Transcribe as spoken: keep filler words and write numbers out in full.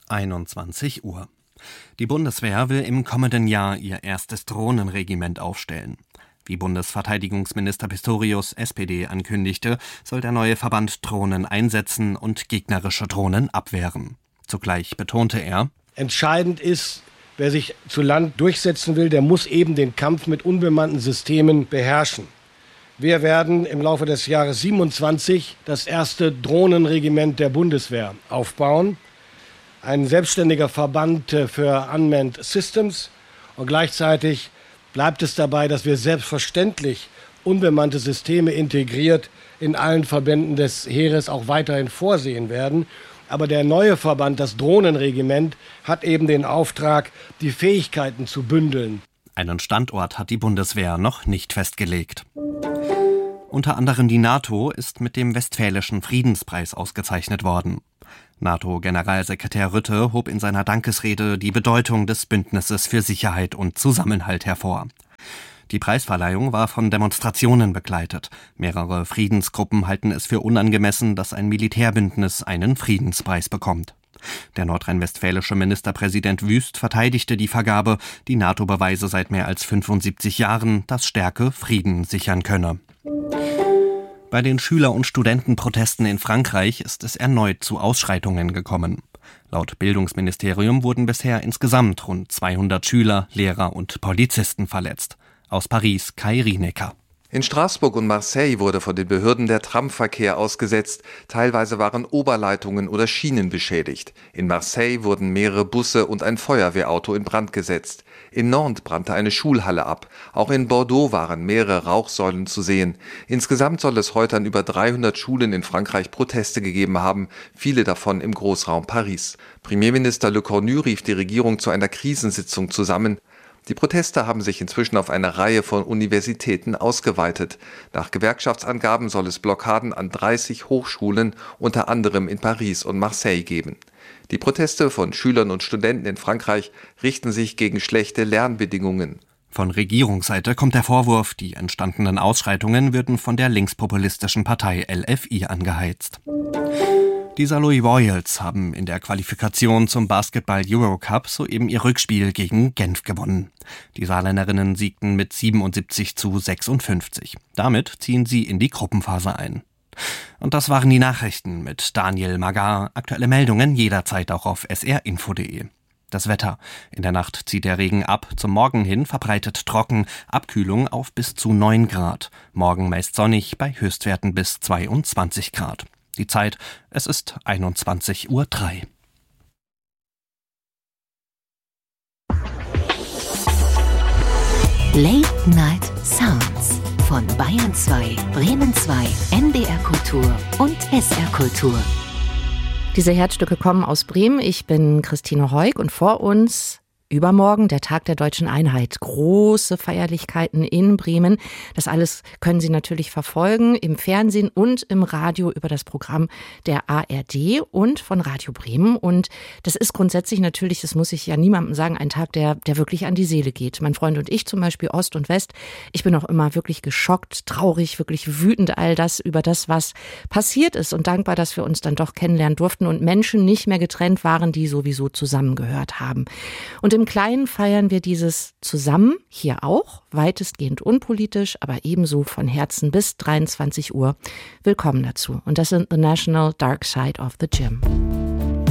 einundzwanzig Uhr. Die Bundeswehr will im kommenden Jahr ihr erstes Drohnenregiment aufstellen. Wie Bundesverteidigungsminister Pistorius, S P D, ankündigte, soll der neue Verband Drohnen einsetzen und gegnerische Drohnen abwehren. Zugleich betonte er: Entscheidend ist, wer sich zu Land durchsetzen will, der muss eben den Kampf mit unbemannten Systemen beherrschen. Wir werden im Laufe des Jahres siebenundzwanzig das erste Drohnenregiment der Bundeswehr aufbauen. Ein selbstständiger Verband für Unmanned Systems. Und gleichzeitig bleibt es dabei, dass wir selbstverständlich unbemannte Systeme integriert in allen Verbänden des Heeres auch weiterhin vorsehen werden. Aber der neue Verband, das Drohnenregiment, hat eben den Auftrag, die Fähigkeiten zu bündeln. Einen Standort hat die Bundeswehr noch nicht festgelegt. Unter anderem die NATO ist mit dem Westfälischen Friedenspreis ausgezeichnet worden. NATO-Generalsekretär Rutte hob in seiner Dankesrede die Bedeutung des Bündnisses für Sicherheit und Zusammenhalt hervor. Die Preisverleihung war von Demonstrationen begleitet. Mehrere Friedensgruppen halten es für unangemessen, dass ein Militärbündnis einen Friedenspreis bekommt. Der nordrhein-westfälische Ministerpräsident Wüst verteidigte die Vergabe. Die NATO beweise seit mehr als fünfundsiebzig Jahren, dass Stärke Frieden sichern könne. Bei den Schüler- und Studentenprotesten in Frankreich ist es erneut zu Ausschreitungen gekommen. Laut Bildungsministerium wurden bisher insgesamt rund zweihundert Schüler, Lehrer und Polizisten verletzt. Aus Paris, Kai Rienecker. In Straßburg und Marseille wurde von den Behörden der Tramverkehr ausgesetzt. Teilweise waren Oberleitungen oder Schienen beschädigt. In Marseille wurden mehrere Busse und ein Feuerwehrauto in Brand gesetzt. In Nantes brannte eine Schulhalle ab. Auch in Bordeaux waren mehrere Rauchsäulen zu sehen. Insgesamt soll es heute an über dreihundert Schulen in Frankreich Proteste gegeben haben, viele davon im Großraum Paris. Premierminister Le Cornu rief die Regierung zu einer Krisensitzung zusammen. Die Proteste haben sich inzwischen auf eine Reihe von Universitäten ausgeweitet. Nach Gewerkschaftsangaben soll es Blockaden an dreißig Hochschulen, unter anderem in Paris und Marseille, geben. Die Proteste von Schülern und Studenten in Frankreich richten sich gegen schlechte Lernbedingungen. Von Regierungsseite kommt der Vorwurf, die entstandenen Ausschreitungen würden von der linkspopulistischen Partei L F I angeheizt. Die Saarlouis Royals haben in der Qualifikation zum Basketball-Eurocup soeben ihr Rückspiel gegen Genf gewonnen. Die Saarländerinnen siegten mit siebenundsiebzig zu sechsundfünfzig. Damit ziehen sie in die Gruppenphase ein. Und das waren die Nachrichten mit Daniel Magar. Aktuelle Meldungen jederzeit auch auf s r info punkt d e. Das Wetter. In der Nacht zieht der Regen ab, zum Morgen hin verbreitet trocken, Abkühlung auf bis zu neun Grad. Morgen meist sonnig bei Höchstwerten bis zweiundzwanzig Grad. Die Zeit, es ist einundzwanzig Uhr drei. Late Night Sounds von Bayern zwei, Bremen zwei, N D R Kultur und S R Kultur. Diese Herzstücke kommen aus Bremen. Ich bin Christine Heug und vor uns übermorgen der Tag der Deutschen Einheit. Große Feierlichkeiten in Bremen. Das alles können Sie natürlich verfolgen im Fernsehen und im Radio über das Programm der A R D und von Radio Bremen. Und das ist grundsätzlich natürlich, das muss ich ja niemandem sagen, ein Tag, der, der wirklich an die Seele geht. Mein Freund und ich zum Beispiel, Ost und West. Ich bin auch immer wirklich geschockt, traurig, wirklich wütend all das über das, was passiert ist und dankbar, dass wir uns dann doch kennenlernen durften und Menschen nicht mehr getrennt waren, die sowieso zusammengehört haben. Und im Kleinen feiern wir dieses zusammen, hier auch, weitestgehend unpolitisch, aber ebenso von Herzen bis dreiundzwanzig Uhr. Willkommen dazu. Und das sind The National Dark Side of the Gym.